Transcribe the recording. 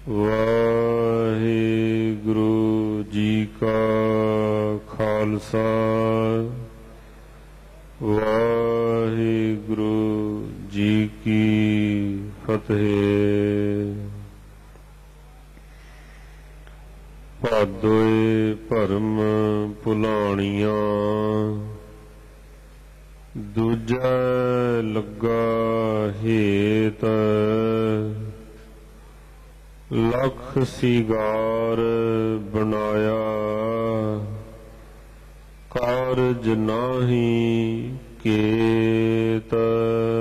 ਵਾਹਿਗੁਰੂ ਜੀ ਕਾ ਖਾਲਸਾ ਵਾਹਿਗੁਰੂ ਜੀ ਕੀ ਫਤਿਹ। ਭਾਦੋਏ ਭਰਮ ਭੁਲਾਣੀਆਂ, ਦੂਜਾ ਲੱਗਾ ਹੇਤ। ਲੱਖ ਸਿਗਾਰ ਬਣਾਇਆ, ਕਾਰਜ ਨਾਹੀ ਕੇਤ।